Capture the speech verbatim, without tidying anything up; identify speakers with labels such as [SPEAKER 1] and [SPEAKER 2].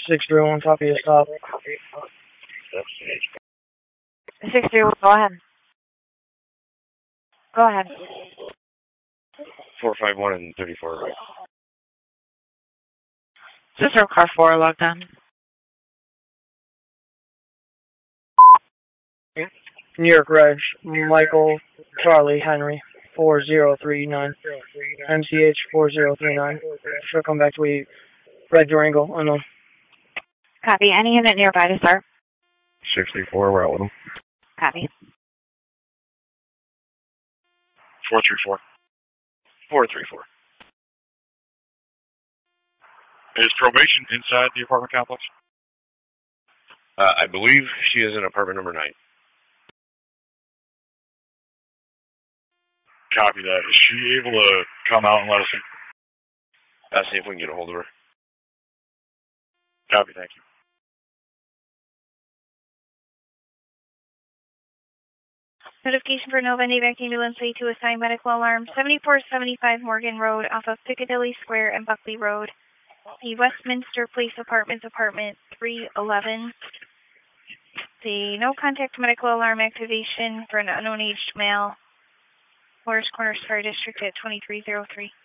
[SPEAKER 1] six three one, copy a stop.
[SPEAKER 2] six three one, go ahead. Go ahead.
[SPEAKER 3] four five one and thirty-four right.
[SPEAKER 2] Is this car four logged on?
[SPEAKER 1] New York Reg, Michael Charlie Henry, four zero three nine. M C H four zero three nine. She'll come back to a Red Durango, unknown.
[SPEAKER 2] Copy. Any unit nearby to start?
[SPEAKER 3] sixty-four, we're out with them.
[SPEAKER 2] Copy.
[SPEAKER 3] four three four. four three four.
[SPEAKER 4] Is probation inside the apartment complex?
[SPEAKER 3] Uh, I believe she is in apartment number nine.
[SPEAKER 4] Copy that. Is she able to come out and let us in?
[SPEAKER 3] I'll see if we can get a hold of her.
[SPEAKER 4] Copy, thank you.
[SPEAKER 5] Notification for Nova Navac Ambulance to assign medical alarm seventy-four seventy-five Morgan Road off of Piccadilly Square and Buckley Road. The Westminster Place Apartments, apartment three eleven. The no contact medical alarm activation for an unknown aged male. Forest Corners Fire District at twenty-three oh three.